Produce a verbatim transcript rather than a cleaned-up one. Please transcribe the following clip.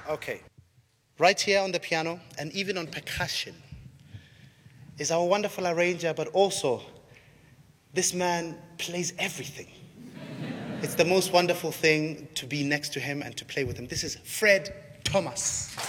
Okay. Right here on the piano and even on percussion is our wonderful arranger, but also this man plays everything. It's the most wonderful thing to be next to him and to play with him. This is Fred Thomas.